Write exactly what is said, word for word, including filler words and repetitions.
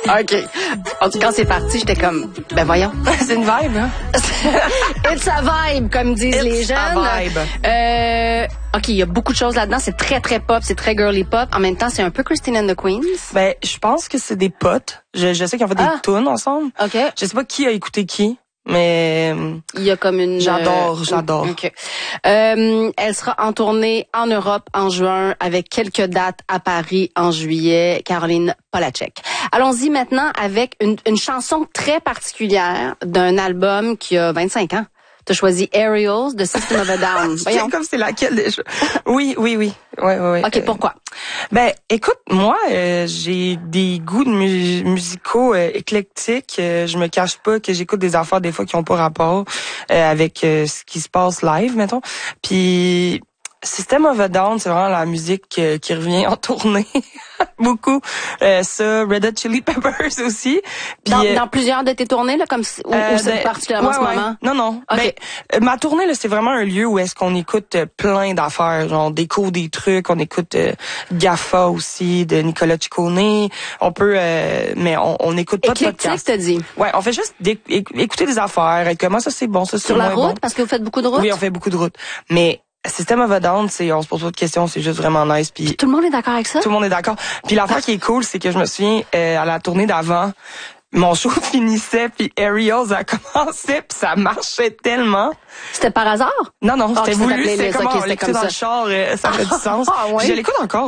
OK. En tout cas, quand c'est parti, j'étais comme, ben voyons. C'est une vibe, hein? It's a vibe, comme disent It's les jeunes. a vibe. Euh, OK, il y a beaucoup de choses là-dedans. C'est très, très pop, c'est très girly pop. En même temps, c'est un peu Christine and the Queens. Ben, je pense que c'est des potes. Je, je sais qu'ils ont fait Ah. des tunes ensemble. OK. Je sais pas qui a écouté qui, mais Il y a comme une... j'adore, euh, j'adore. OK. Euh, elle sera en tournée en Europe en juin avec quelques dates à Paris en juillet. Caroline Polachek. Allons-y maintenant avec une, une chanson très particulière d'un album qui a vingt-cinq ans. T'as choisi Aerials de System of a Down. Je Voyons. sais comme c'est laquelle déjà. Oui, oui, oui. Ouais, ouais, ouais. OK, pourquoi? Ben, écoute, moi, euh, j'ai des goûts de mu- musicaux euh, éclectiques. Euh, je me cache pas que j'écoute des affaires des fois qui ont pas rapport euh, avec euh, ce qui se passe live, mettons. Puis System of a Down, c'est vraiment la musique euh, qui revient en tournée. Beaucoup. Euh, ça, Red Hot Chili Peppers aussi. Puis, Dans, euh, dans plusieurs de tes tournées, là, comme ou, euh, ou c'est ben, particulièrement ouais, en ce ouais. moment? Non, non. OK. Ben, euh, ma tournée, là, c'est vraiment un lieu où est-ce qu'on écoute euh, plein d'affaires. Genre, on découvre des trucs, on écoute euh, Gaffa aussi, de Nicolas Ciccone. On peut, euh, mais on, on écoute pas de Éclectique, podcast. t'as dit. Ouais, on fait juste d'éc- éc- écouter des affaires. Et comment ça, c'est bon, ça, c'est Sur la moins route, bon. parce que vous faites beaucoup de route? Oui, on fait beaucoup de routes. Mais System of a Down, c'est, on se pose pas de questions, c'est juste vraiment nice. Puis Tout le monde est d'accord avec ça? tout le monde est d'accord. Puis l'affaire qui est cool, c'est que je me souviens, euh, à la tournée d'avant, mon show finissait, puis Aerials a commencé, puis ça marchait tellement. C'était par hasard? Non, non, Ah, c'était que c'était ta voulu. C'était playlist, comme ok, on c'était l'écoutait comme dans ça. le char, euh, ça fait du sens. Ah, ouais? Puis je l'écoute encore.